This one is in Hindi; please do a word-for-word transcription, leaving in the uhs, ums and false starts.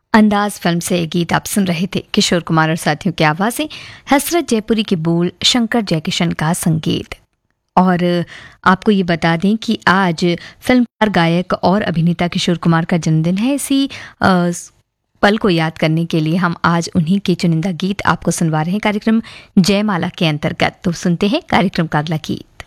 अंदाज फिल्म से ये गीत आप सुन रहे थे। किशोर कुमार और साथियों की आवाज़ें, हसरत जयपुरी के बोल, शंकर जयकिशन का संगीत। और आपको ये बता दें कि आज फिल्मकार, गायक और अभिनेता किशोर कुमार का जन्मदिन है। इसी अ, पल को याद करने के लिए हम आज उन्हीं के चुनिंदा गीत आपको सुनवा रहे हैं कार्यक्रम जयमाला के अंतर्गत। तो सुनते हैं कार्यक्रम का अगला गीत।